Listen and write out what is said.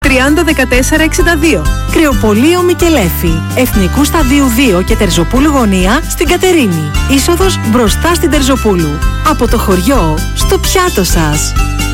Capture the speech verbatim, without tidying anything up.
τριάντα δεκατέσσερα εξήντα δύο. Κρεοπολείο Μικελέφη, Εθνικού Σταδίου δύο και Τερζοπούλου Γωνία στην Κατερίνη. Είσοδος μπροστά στην Τερζοπούλου. Από το χωριό στο πιάτο σας.